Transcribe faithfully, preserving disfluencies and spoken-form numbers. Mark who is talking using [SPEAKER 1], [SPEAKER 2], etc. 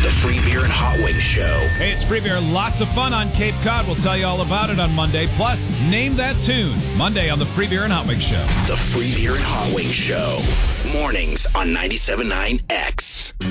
[SPEAKER 1] the Free Beer and Hot Wings Show.
[SPEAKER 2] Hey, it's Free Beer. Lots of fun on Cape Cod. We'll tell you all about it on Monday. Plus, name that tune. Monday on the Free Beer and Hot Wings Show.
[SPEAKER 1] The Free Beer and Hot Wings Show. Mornings on ninety-seven point nine X.